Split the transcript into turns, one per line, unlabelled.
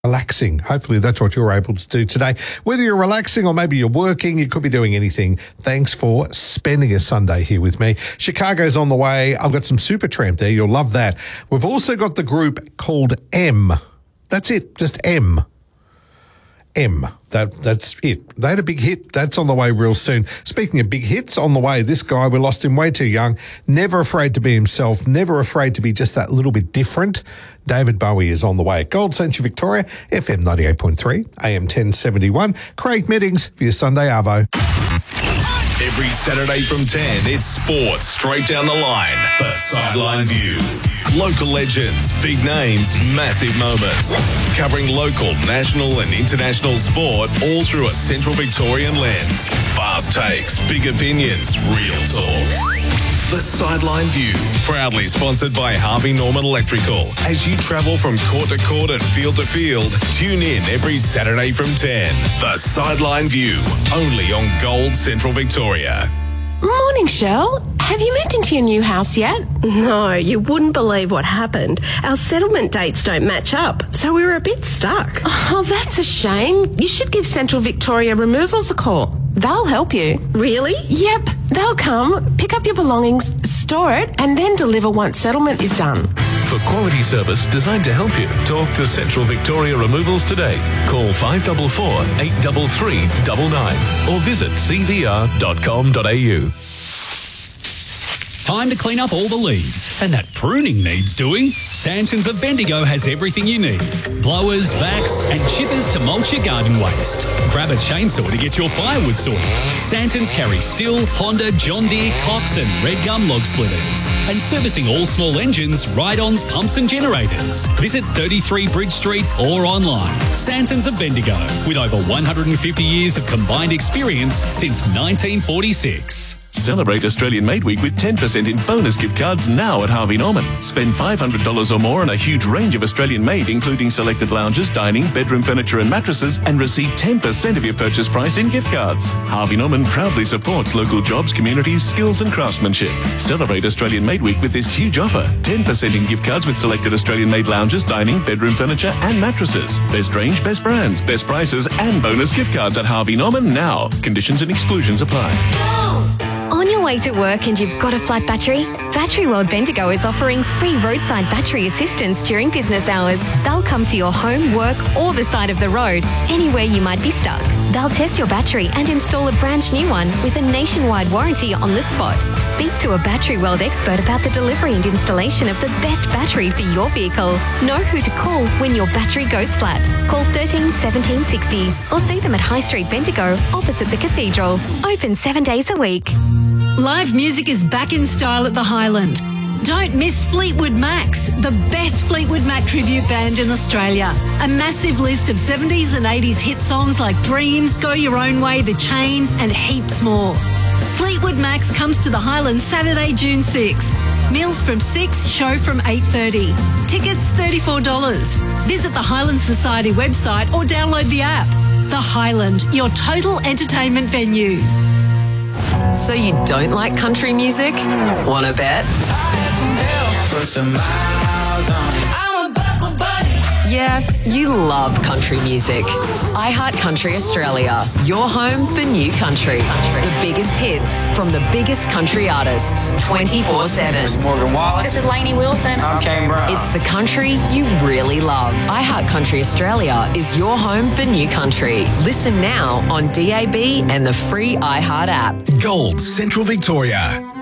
relaxing. Hopefully that's what you're able to do today. Whether you're relaxing or maybe you're working, you could be doing anything. Thanks for spending a Sunday here with me. Chicago's on the way. I've got some Supertramp there. You'll love that. We've also got the group called M. That's it, just M. M. That's it. They had a big hit. That's on the way real soon. Speaking of big hits, on the way, this guy, we lost him way too young. Never afraid to be himself. Never afraid to be just that little bit different. David Bowie is on the way. Gold Central Victoria, FM 98.3, AM 1071. Craig Meddings for your Sunday Arvo.
Every Saturday from 10, it's sports straight down the line. The Sideline View. Local legends, big names, massive moments. Covering local, national and international sport all through a Central Victorian lens. Fast takes, big opinions, real talk. The Sideline View, proudly sponsored by Harvey Norman Electrical. As you travel from court to court and field to field, tune in every Saturday from 10. The Sideline View, only on Gold Central Victoria.
Morning, Shell. Have you moved into your new house yet?
No, you wouldn't believe what happened. Our settlement dates don't match up, so we were a bit stuck.
Oh, that's a shame. You should give Central Victoria Removals a call. They'll help you.
Really?
Yep. They'll come, pick up your belongings, store it, and then deliver once settlement is done.
For quality service designed to help you, talk to Central Victoria Removals today. Call 544 833 99 or visit cvr.com.au.
Time to clean up all the leaves, and that pruning needs doing. Santons of Bendigo has everything you need. Blowers, vacs and chippers to mulch your garden waste. Grab a chainsaw to get your firewood sorted. Santons carry Stihl, Honda, John Deere, Cox and Red Gum log splitters. And servicing all small engines, ride-ons, pumps and generators. Visit 33 Bridge Street or online. Santons of Bendigo, with over 150 years of combined experience since 1946.
Celebrate Australian Made Week with 10% in bonus gift cards now at Harvey Norman. Spend $500 or more on a huge range of Australian made, including selected lounges, dining, bedroom furniture and mattresses, and receive 10% of your purchase price in gift cards. Harvey Norman proudly supports local jobs, communities, skills and craftsmanship. Celebrate Australian Made Week with this huge offer. 10% in gift cards with selected Australian made lounges, dining, bedroom furniture and mattresses. Best range, best brands, best prices and bonus gift cards at Harvey Norman now. Conditions and exclusions apply.
On your way to work and you've got a flat battery? Battery World Bendigo is offering free roadside battery assistance during business hours. They'll come to your home, work or the side of the road, anywhere you might be stuck. They'll test your battery and install a brand new one with a nationwide warranty on the spot. Speak to a Battery World expert about the delivery and installation of the best battery for your vehicle. Know who to call when your battery goes flat. Call 13 17 60 or see them at High Street Bendigo opposite the Cathedral. Open 7 days a week.
Live music is back in style at the Highland. Don't miss Fleetwood Macs, the best Fleetwood Mac tribute band in Australia. A massive list of 70s and 80s hit songs like Dreams, Go Your Own Way, The Chain, and heaps more. Fleetwood Macs comes to the Highland Saturday, June 6. Meals from 6, show from 8:30. Tickets $34. Visit the Highland Society website or download the app. The Highland, your total entertainment venue.
So you don't like country music? Wanna bet? Yeah, you love country music. iHeart Country Australia, your home for new country. The biggest hits from the biggest country artists, 24/7.
Morgan Wallen.
This is Lainey Wilson.
I'm Kane Brown.
It's the country you really love. iHeart Country Australia is your home for new country. Listen now on DAB and the free iHeart app.
Gold Central Victoria.